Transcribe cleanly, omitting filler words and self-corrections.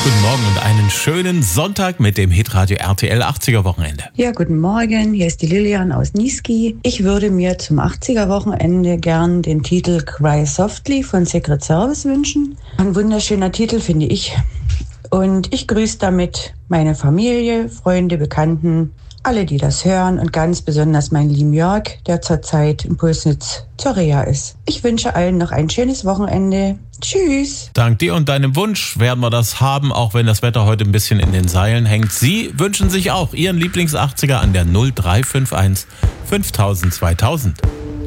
Guten Morgen und einen schönen Sonntag mit dem Hitradio RTL 80er Wochenende. Ja, guten Morgen, hier ist die Lilian aus Niesky. Ich würde mir zum 80er Wochenende gern den Titel Cry Softly von Secret Service wünschen. Ein wunderschöner Titel, finde ich. Und ich grüße damit meine Familie, Freunde, Bekannten, alle, die das hören und ganz besonders meinen lieben Jörg, der zurzeit in Pulsnitz zur Reha ist. Ich wünsche allen noch ein schönes Wochenende. Tschüss. Dank dir und deinem Wunsch werden wir das haben, auch wenn das Wetter heute ein bisschen in den Seilen hängt. Sie wünschen sich auch Ihren Lieblings-80er an der 0351 5000 2000.